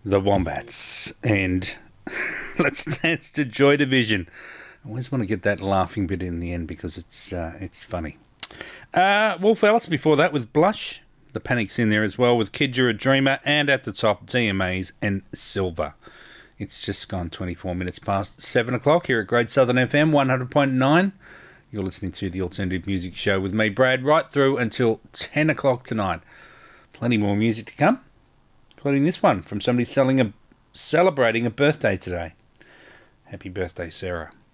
The Wombats, and Let's Dance to Joy Division. I always want to get that laughing bit in the end because it's funny. Wolf Alice before that with Blush. The Panic's in there as well with Kid You're a Dreamer, and at the top DMAs and Silver. It's just gone 24 minutes past 7 o'clock here at Great Southern FM 100.9. You're listening to the Alternative Music Show with me, Brad, right through until 10 o'clock tonight. Plenty more music to come, including this one from somebody celebrating a birthday today. Happy birthday, Sarah.